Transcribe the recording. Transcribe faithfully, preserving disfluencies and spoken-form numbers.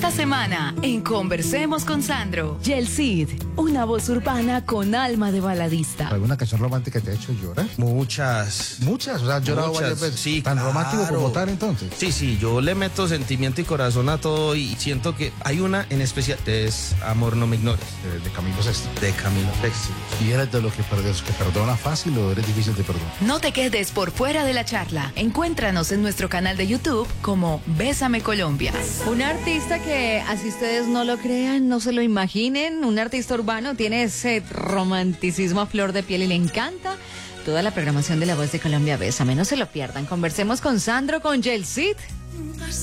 Esta semana, en Conversemos con Sandro. Yelcid, una voz urbana con alma de baladista. ¿Alguna canción romántica te ha hecho llorar? Muchas. Muchas, o sea, has llorado Muchas, varias veces. sí, ¿Tan claro. romántico como votar entonces? Sí, sí, yo le meto sentimiento y corazón a todo y siento que hay una en especial, es Amor no me ignores, De, de Camilo Sesto. de Camilo Sexto. ¿Y eres de los que, perdes, que perdona fácil o eres difícil de perdonar? No te quedes por fuera de la charla. Encuéntranos en nuestro canal de YouTube como Bésame Colombia. Un artista que, así ustedes no lo crean, no se lo imaginen, un artista urbano tiene ese romanticismo a flor de piel y le encanta toda la programación de La Voz de Colombia. Bésame, no se lo pierdan. Conversemos con Sandro, con Yelcid.